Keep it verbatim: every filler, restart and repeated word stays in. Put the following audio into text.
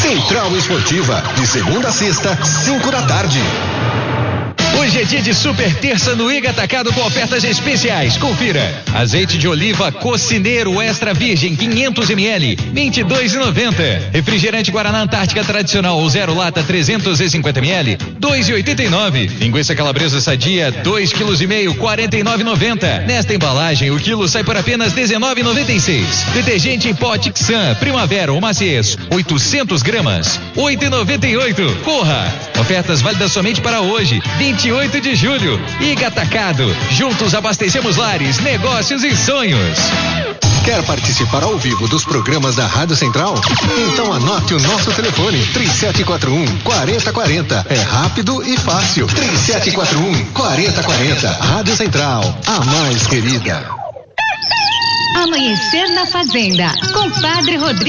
Central Esportiva, de segunda a sexta, cinco da tarde. Hoje é dia de super terça no Iga Atacado com ofertas especiais. Confira. Azeite de oliva Cocineiro Extra Virgem quinhentos mililitros, vinte e dois reais e noventa centavos. Refrigerante Guaraná Antártica Tradicional ou zero lata trezentos e cinquenta mililitros, dois reais e oitenta e nove centavos. Linguiça Calabresa Sadia, dois quilos e meio, quarenta e nove reais e noventa centavos. Nesta embalagem, o quilo sai por apenas dezenove reais e noventa e seis centavos. Detergente em pó Tixan Primavera ou Maciez, oitocentos gramas, oito reais e noventa e oito centavos. Corra! Ofertas válidas somente para hoje, vinte e oito de julho. Iga Atacado. Juntos abastecemos lares, negócios e sonhos. Quer participar ao vivo dos programas da Rádio Central? Então anote o nosso telefone, três sete quatro um, quatro zero quatro zero. É rápido e fácil. três sete quatro um, quatro zero quatro zero. Rádio Central, a mais querida. Amanhecer na Fazenda, com Padre Rodrigo.